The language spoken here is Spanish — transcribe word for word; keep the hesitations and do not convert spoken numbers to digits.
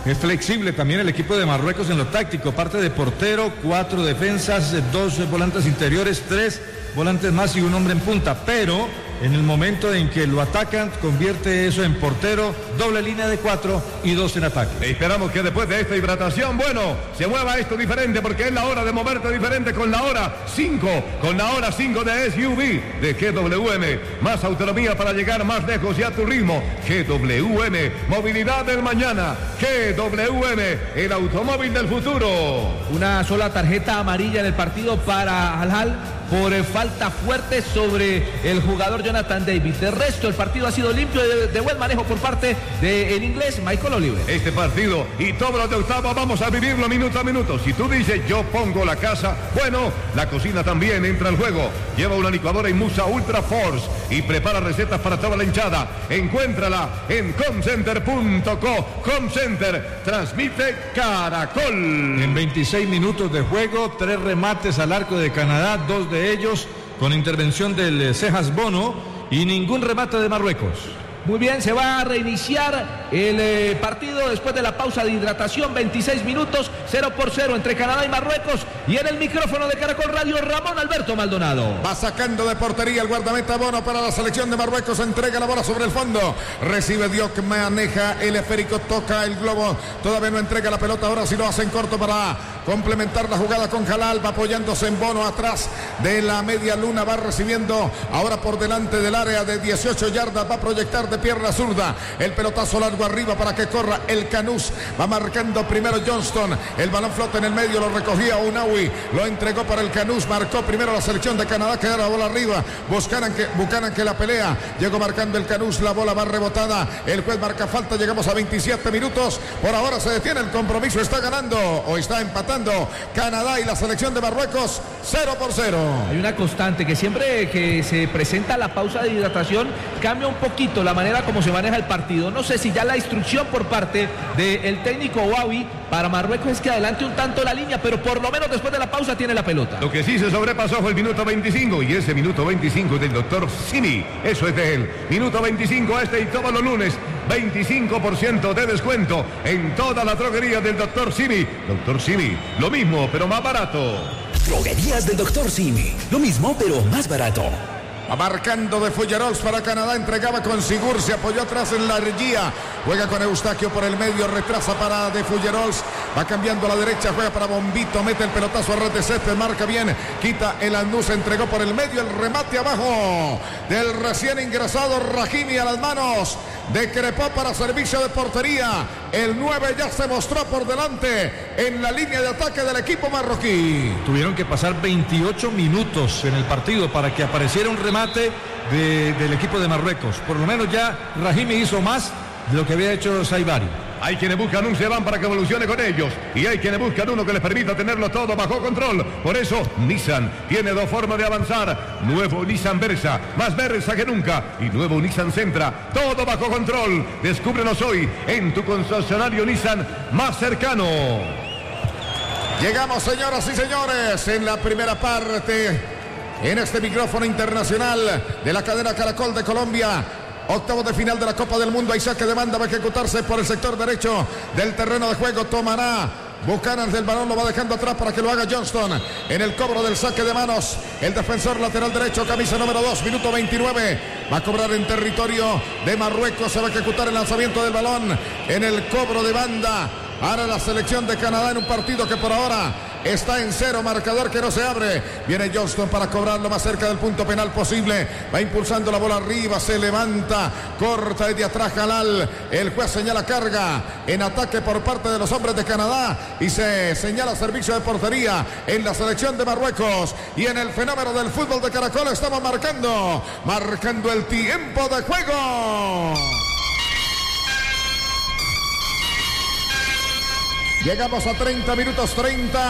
Es flexible también el equipo de Marruecos en lo táctico, parte de portero, cuatro defensas, dos volantes interiores, tres volantes más y un hombre en punta, pero en el momento en que lo atacan, convierte eso en portero, doble línea de cuatro y dos en ataque. Esperamos que después de esta hidratación, bueno, se mueva esto diferente, porque es la hora de moverte diferente con la hora cinco, con la hora cinco de S U V de G W M. Más autonomía para llegar más lejos y a tu ritmo. G W M, movilidad del mañana. G W M, el automóvil del futuro. Una sola tarjeta amarilla en el partido para Al Ahly por eh, falta fuerte sobre el jugador Jonathan David. De resto, el partido ha sido limpio de, de buen manejo por parte del inglés Michael Oliver. Este partido y todos los de octavo vamos a vivirlo minuto a minuto. Si tú dices yo pongo la casa, bueno, la cocina también entra al juego. Lleva una licuadora Inmusa Ultra Force y prepara recetas para toda la hinchada. Encuéntrala en comcenter punto co. Comcenter transmite Caracol. En veintiséis minutos de juego, tres remates al arco de Canadá, dos de ellos con intervención del Cejas Bono y ningún remate de Marruecos. Muy bien, se va a reiniciar el eh, partido después de la pausa de hidratación, veintiséis minutos, cero por cero entre Canadá y Marruecos. Y en el micrófono de Caracol Radio, Ramón Alberto Maldonado. Va sacando de portería el guardameta Bono para la selección de Marruecos, entrega la bola sobre el fondo, recibe Diop, maneja el esférico, toca el globo, todavía no entrega la pelota, ahora sí lo hace en corto para complementar la jugada con Jalal, va apoyándose en Bono atrás de la media luna, va recibiendo ahora por delante del área de dieciocho yardas, va a proyectar de pierna zurda, el pelotazo largo arriba para que corra el Canús, va marcando primero Johnston, el balón flota en el medio, lo recogía Unawi, lo entregó para el Canús, marcó primero la selección de Canadá, que era la bola arriba, Buchanan que, Buchanan que la pelea, llegó marcando el Canús, la bola va rebotada, el juez marca falta, llegamos a veintisiete minutos, por ahora se detiene el compromiso, está ganando o está empatando Canadá y la selección de Marruecos cero por cero. Hay una constante que siempre que se presenta la pausa de hidratación cambia un poquito la manera como se maneja el partido. No sé si ya la instrucción por parte del técnico Wawi para Marruecos es que adelante un tanto la línea, pero por lo menos después de la pausa tiene la pelota. Lo que sí se sobrepasó fue el minuto veinticinco y ese minuto veinticinco es del doctor Simi, eso es de él. Minuto veinticinco este y todos los lunes veinticinco por ciento de descuento en toda la droguería del doctor Simi. doctor Simi, lo mismo pero más barato. Droguerías del doctor Simi, lo mismo pero más barato. Va marcando de Fullerols para Canadá, entregaba con Sigur, se apoyó atrás en la Argía, juega con Eustaquio por el medio, retrasa para de Fullerols, va cambiando a la derecha, juega para Bombito, mete el pelotazo a red de césped, marca bien, quita el Anús, entregó por el medio, el remate abajo del recién ingresado Rahimi a las manos de Crepó para servicio de portería, el nueve ya se mostró por delante en la línea de ataque del equipo marroquí. Tuvieron que pasar veintiocho minutos en el partido para que apareciera un remate de, del equipo de Marruecos. Por lo menos ya Rahimi hizo más de lo que había hecho Saibari. Hay quienes buscan un Sevan para que evolucione con ellos y hay quienes buscan uno que les permita tenerlo todo bajo control. Por eso Nissan tiene dos formas de avanzar. Nuevo Nissan Versa, más Versa que nunca, y nuevo Nissan Sentra, todo bajo control. Descúbrelos hoy en tu concesionario Nissan más cercano. Llegamos, señoras y señores, en la primera parte en este micrófono internacional de la cadena Caracol de Colombia. Octavos de final de la Copa del Mundo. Hay saque de banda, va a ejecutarse por el sector derecho del terreno de juego. Tomará Buchanan del balón, lo va dejando atrás para que lo haga Johnston. En el cobro del saque de manos, el defensor lateral derecho, camisa número dos, minuto veintinueve. Va a cobrar en territorio de Marruecos. Se va a ejecutar el lanzamiento del balón en el cobro de banda. Ahora la selección de Canadá en un partido que por ahora está en cero, marcador que no se abre. Viene Johnston para cobrarlo más cerca del punto penal posible. Va impulsando la bola arriba, se levanta, corta desde atrás Jalal. El juez señala carga en ataque por parte de los hombres de Canadá y se señala servicio de portería en la selección de Marruecos. Y en el fenómeno del fútbol de Caracol estamos marcando, marcando el tiempo de juego. Llegamos a treinta minutos treinta.